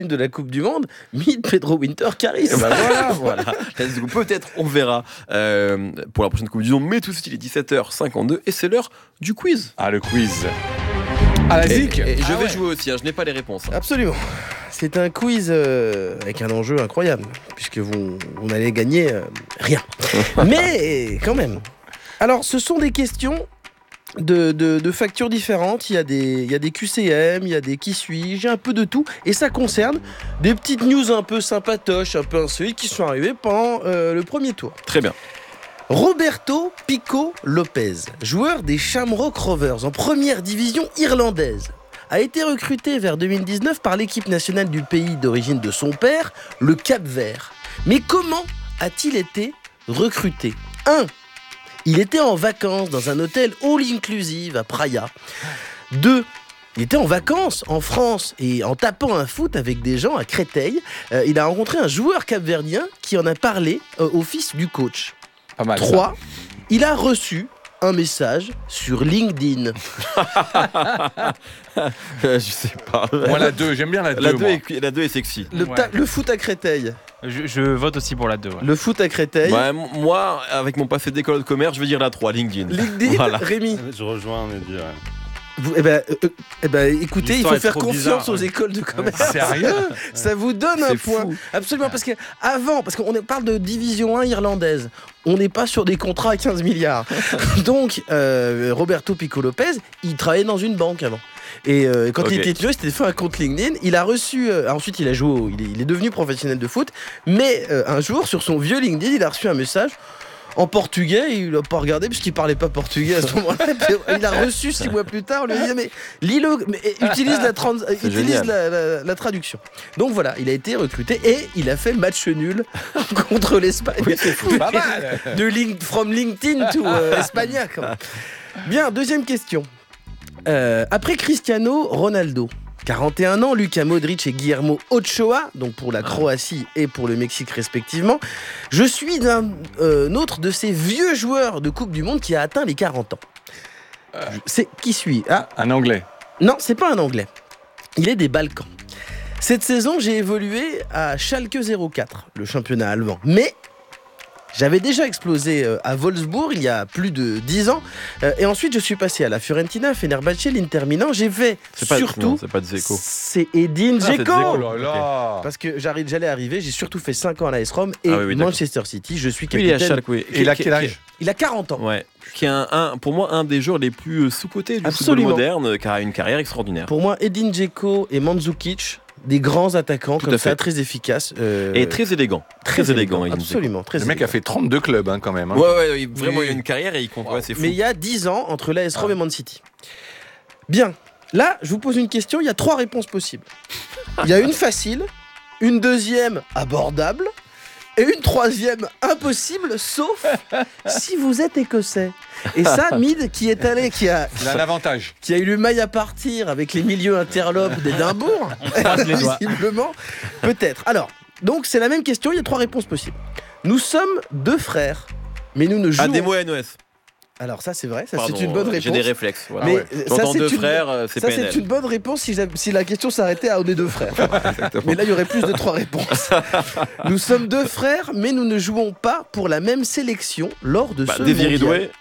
de la Coupe du Monde, meet Pedro Winter Caris. Voilà. Peut-être on verra pour la prochaine Coupe du Monde, mais tout de suite il est 17h52 et c'est l'heure du quiz. Ah, le quiz. À la ZIC. Et je vais jouer aussi, je n'ai pas les réponses. Absolument. C'est un quiz avec un enjeu incroyable, puisque vous n'allez gagner rien. Mais quand même. Alors, ce sont des questions de factures différentes. Il y a des QCM, il y a des qui suis-je, un peu de tout. Et ça concerne des petites news un peu sympatoches, un peu insolites qui sont arrivées pendant le premier tour. Très bien. Roberto Pico Lopez, joueur des Shamrock Rovers en première division irlandaise, a été recruté vers 2019 par l'équipe nationale du pays d'origine de son père, le Cap-Vert. Mais comment a-t-il été recruté ? 1. Il était en vacances dans un hôtel all-inclusive à Praia. 2. Il était en vacances en France et en tapant un foot avec des gens à Créteil, il a rencontré un joueur capverdien qui en a parlé au fils du coach. Pas mal, 3. Il a reçu un message sur LinkedIn. Je sais pas. Moi, la 2, j'aime bien la 2. La 2 est sexy. Le foot à Créteil. Je vote aussi pour la 2. Ouais. Le foot à Créteil. Ouais, moi, avec mon passé d'école de commerce, je vais dire la 3, LinkedIn. LinkedIn, Voilà. Rémi. Je rejoins Mehdi. Écoutez, il L'histoire faut est faire trop confiance bizarre, aux ouais. écoles de commerce. Sérieux ? Ça vous donne un C'est point. fou. Absolument, parce qu'on parle de division 1 irlandaise. On n'est pas sur des contrats à 15 milliards. Donc, Roberto Pico Lopez, il travaillait dans une banque avant. Et quand il était étudiant, il s'était fait un compte LinkedIn. Il a reçu. Ensuite, il a joué. Il est devenu professionnel de foot. Mais un jour, sur son vieux LinkedIn, il a reçu un message en portugais. Il l'a pas regardé puisqu'il parlait pas portugais à ce moment-là. Il a reçu 6 mois plus tard. On lui a dit mais lis-le, mais utilise la traduction. Donc voilà, il a été recruté et il a fait match nul contre l'Espagne. Oui, c'est fou. Pas mal. From LinkedIn to Espagna. Quand même. Bien, deuxième question. Après Cristiano Ronaldo, 41 ans, Luka Modric et Guillermo Ochoa, donc pour la Croatie et pour le Mexique respectivement, je suis d'un autre de ces vieux joueurs de Coupe du Monde qui a atteint les 40 ans. C'est qui suis Un Anglais. Non, c'est pas un Anglais. Il est des Balkans. Cette saison, j'ai évolué à Schalke 04, le championnat allemand. Mais j'avais déjà explosé à Wolfsburg il y a plus de 10 ans. Et ensuite, je suis passé à la Fiorentina, Fenerbahçe, l'Inter Milan. J'ai fait surtout... c'est pas Dzeko. C'est Edin Dzeko. Oh là là. Parce que j'allais arriver, j'ai surtout fait 5 ans à l'AS Rome et oui, Manchester City. Je suis Oui, il est à capitaine. Schalke, oui. Et il a quel âge ? Il a 40 ans. Ouais. Qui est pour moi un des joueurs les plus sous-cotés du Absolument. football moderne, car a une carrière extraordinaire. Pour moi, Edin Dzeko et Mandzukic, des grands attaquants Tout comme à ça, fait. très efficaces. Et très élégant. Très élégant. Edin Dzeko. Absolument, très Le élégant. mec a fait 32 clubs quand même. Hein. Ouais, vraiment, Oui. il a une carrière et il compte. Ouais, c'est fou. Mais il y a 10 ans entre l'AS Rome et Man City. Bien, là, je vous pose une question, il y a 3 réponses possibles. Il y a une facile, une deuxième abordable et une troisième impossible, sauf si vous êtes écossais. Et ça, Mid, qui est allé, qui a Il a un avantage. eu le mail à partir avec les milieux interlopes d'Édimbourg, croise les doigts. visiblement, peut-être. Alors, donc c'est la même question, il y a 3 réponses possibles. Nous sommes 2 frères, mais nous ne jouons... ADMO-NOS. Alors ça c'est vrai, ça Pardon, c'est une bonne réponse. J'ai des réflexes. Voilà. Mais Ouais. ça, J'entends c'est 2 une- frères, c'est Ça PNL. c'est une bonne réponse si la question s'arrêtait à on est 2 frères. Mais là il y aurait plus de 3 réponses. Nous sommes 2 frères, mais nous ne jouons pas pour la même sélection lors de ce Désiré mondial. Doué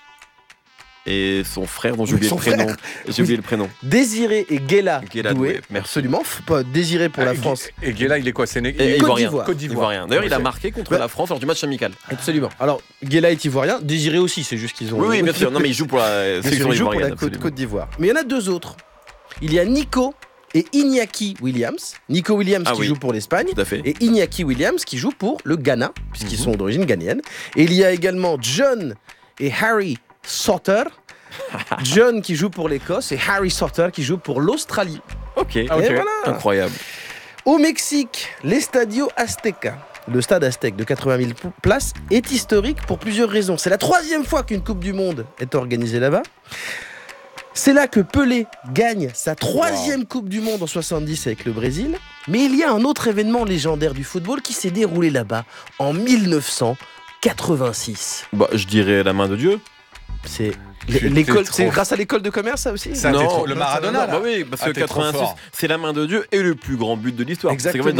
et son frère dont j'ai oublié son le prénom. frère. J'ai oublié le prénom. Désiré et Guéla Guéla Doué, Doué, merci. absolument, pas Désiré pour la France. Et Guéla, il est quoi ? Sénégal. Et Côte Ivoirien. d'Ivoire. Côte d'Ivoire. Ivoirien. D'ailleurs, il a Ouais, marqué contre Bah- la France lors du match amical. Absolument. Alors Guéla est ivoirien, Désiré aussi, c'est juste qu'ils ont... Oui, bien sûr. Non, mais il joue pour la Bien sûr, sélection il joue pour la ivoirienne. absolument. Côte d'Ivoire. Mais il y en a 2 autres. Il y a Nico et Iñaki Williams. Nico Williams Ah qui oui. joue pour l'Espagne. Tout à fait. Et Iñaki Williams qui joue pour le Ghana, puisqu'ils sont d'origine ghanéenne. Et il y a également John et Harry Sauter. John qui joue pour l'Écosse et Harry Sauter qui joue pour l'Australie. Ok. Ah, ok. Et voilà. Incroyable. Au Mexique, l'Estadio Azteca, le stade aztèque de 80 000 places, est historique pour plusieurs raisons. C'est la 3e fois qu'une Coupe du Monde est organisée là-bas. C'est là que Pelé gagne sa 3e Coupe du Monde en 70 avec le Brésil. Mais il y a un autre événement légendaire du football qui s'est déroulé là-bas en 1986. Bah, je dirais la main de Dieu. C'est L'école, trop- c'est grâce à l'école de commerce, ça aussi. Ça, t'es trop- le non, Maradona, non, là. bah oui, parce Ah, que t'es trop 86, fort. c'est la main de Dieu et le plus grand but de l'histoire. C'est qu'en fait, Exactement.